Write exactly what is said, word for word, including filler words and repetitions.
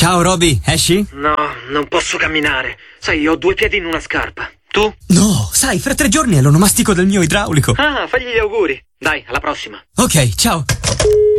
Ciao Roby, esci? No, non posso camminare. Sai, ho due piedi in una scarpa. Tu? No, sai, fra tre giorni è l'onomastico del mio idraulico. Ah, fagli gli auguri. Dai, alla prossima. Ok, ciao.